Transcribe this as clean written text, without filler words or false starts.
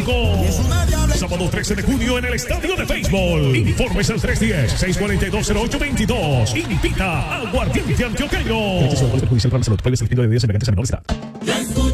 Sábado 13 de junio en el Estadio de Béisbol. Informes al 310-642-0822. Invita a Aguardiente Antioqueño. Perjudicial para la salud. Puede ser de bebidas embriagantes a menor de edad.